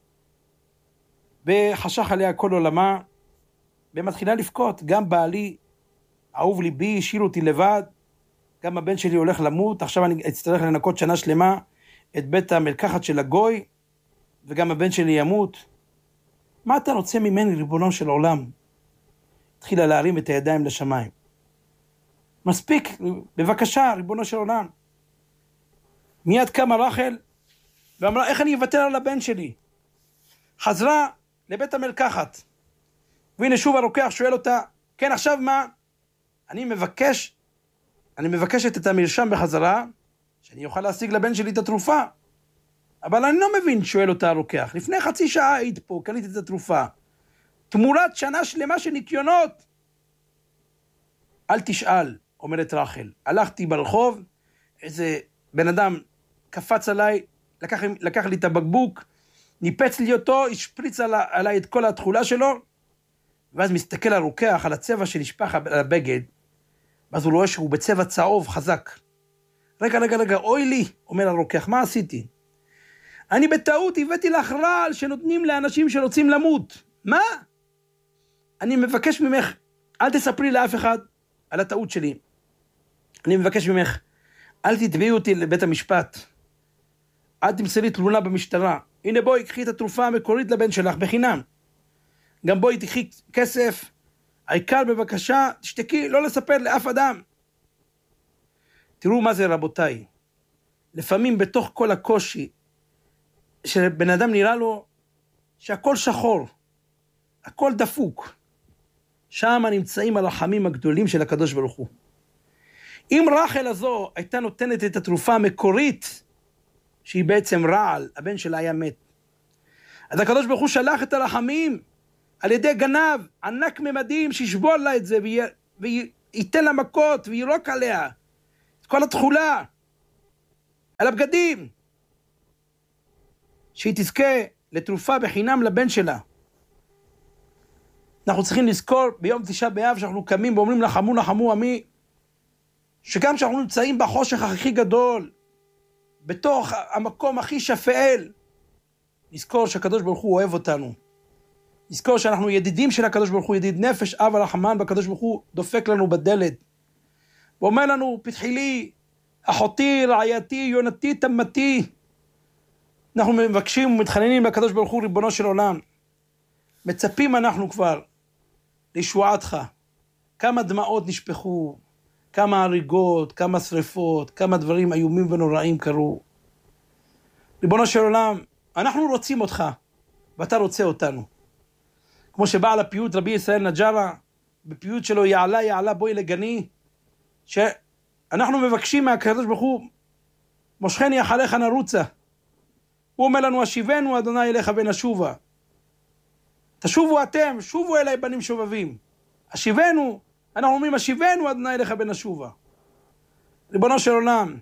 וחשך עליה כל עולמה, ומתחילה לבכות, גם בעלי, אהוב ליבי, השאיר אותי לבד, גם הבן שלי הולך למות, עכשיו אני אצטרך לנקות שנה שלמה, את בית המרקחת של הגוי, וגם הבן שלי ימות. מה אתה רוצה ממני, ריבונו של עולם? התחילה להרים את הידיים לשמיים. מספיק, בבקשה, ריבונו של עולם. מיד קמה רחל, ואמרה, איך אני אוותר על הבן שלי? חזרה לבית המרקחת. והנה שוב הרוקח שואל אותה, כן, עכשיו מה? אני מבקשת את המרשם בחזרה, שאני אוכל להשיג לבן שלי את התרופה. אבל אני לא מבין, שואל אותה הרוקח. לפני חצי שעה היית פה, קניתי את התרופה. תמורת שנה שלמה של ניקיונות. אל תשאל, אומרת רחל. הלכתי ברחוב, איזה בן אדם קפץ עליי, לקח לי את הבקבוק, ניפץ לי אותו, השפריץ עליי את כל התכולה שלו, ואז מסתכל הרוקח על הצבע שנשפך על הבגד, ואז הוא רואה שהוא בצבע צהוב חזק. רגע, אוי לי, אומר הרוקח, מה עשיתי? אני בטעות הבאתי לך רעל שנותנים לאנשים שרוצים למות. מה? אני מבקש ממך, אל תספרי לאף אחד על הטעות שלי. אני מבקש ממך, אל תתביאי אותי לבית המשפט. אל תמסרי תלונה במשטרה. הנה בואי, קחי את התרופה המקורית לבן שלך בחינם. גם בואי תקחי כסף. העיקר בבקשה, תשתקי, לא לספר לאף אדם. תראו מה זה רבותיי. לפעמים בתוך כל הקושי, שבן אדם נראה לו שהכל שחור, הכל דפוק. שם נמצאים הרחמים הגדולים של הקדוש ברוך הוא. אם רחל הזו הייתה נותנת את התרופה המקורית, שהיא בעצם רעל, הבן שלה היה מת. אז הקדוש ברוך הוא שלח את הרחמים, על ידי גנב, ענק ממדים, שישבול לה את זה, וייתן לה מכות, וירוק עליה, את כל התכולה, על הבגדים, שהיא תזכה לתרופה בחינם לבן שלה. אנחנו צריכים לזכור ביום תשעה באב, שאנחנו קמים ואומרים לחמו נחמו עמי, שגם שאנחנו נמצאים בחושך הכי גדול, בתוך המקום הכי שפל, נזכור שהקדוש ברוך הוא אוהב אותנו. נזכור שאנחנו ידידים של הקדוש ברוך הוא, ידיד נפש, אב הרחמן, והקדוש ברוך הוא דופק לנו בדלת. ואומר לנו, פתחי לי, אחותי, רעייתי, יונתי, תמתי. אנחנו מבקשים ומתחננים לקדוש ברוך הוא, ריבונו של עולם. מצפים אנחנו כבר לישועתך. כמה דמעות נשפכו, כמה הריגות, כמה שריפות, כמה דברים איומים ונוראים קרו. ריבונו של עולם, אנחנו רוצים אותך, ואתה רוצה אותנו. כמו שבעל הפיוט רבי ישראל נג'רה, בפיוט שלו יעלה יעלה בואי לגני, שאנחנו מבקשים מהקדוש ברוך הוא, מושכני אחריך נרוצה. הוא אומר לנו, השיבנו אדוני אליך ונשובה. תשובו אתם, שובו אליי בנים שובבים. השיבנו, אנחנו אומרים, השיבנו אדוני אליך ונשובה. ריבונו של עולם,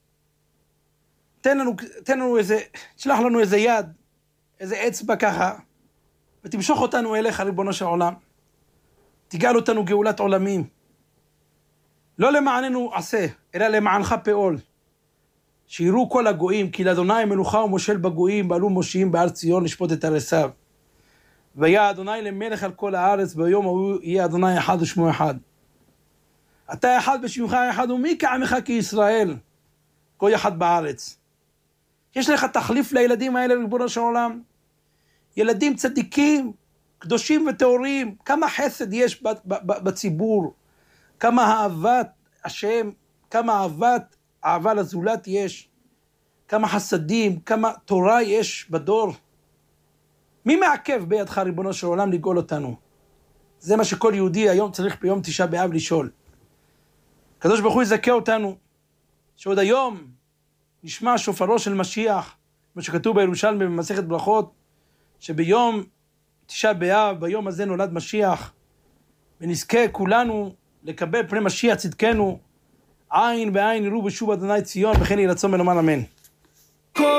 תן לנו איזה, תשלח לנו איזה יד, איזה אצבע ככה, ותמשוך אותנו אליך, ריבונו של עולם. תגאל אותנו גאולת עולמים. לא למעננו עשה, אלא למענך פעול. שיראו כל הגויים, כי לאדוני מלוכה ומושל בגויים, בעלו מושיעים בארץ ציון לשפוט את הרסיו. והיה אדוני למלך על כל הארץ, ביום ההוא יהיה אדוני אחד ושמו אחד. אתה אחד בשמך אחד, ומי כעמך כישראל, כה אחד בארץ. יש לך תחליף לילדים האלה, ריבונו של עולם? ילדים צדיקים, קדושים וטהורים, כמה חסד יש בציבור, כמה אהבת השם, כמה אהבה לזולת יש, כמה חסדים, כמה תורה יש בדור. מי מעכב בידך, ריבונו של עולם, לגאול אותנו? זה מה שכל יהודי היום צריך ביום תשעה באב לשאול. הקדוש ברוך הוא יזכה אותנו, שעוד היום נשמע שופרו של משיח, כמו שכתוב בירושלמי במסכת ברכות, שביום תשעה באב, ביום הזה נולד משיח, ונזכה כולנו לקבל פני משיח צדקנו, עין בעין יראו בשוב אדוני ציון, וכן יהי רצון ונאמר אמן.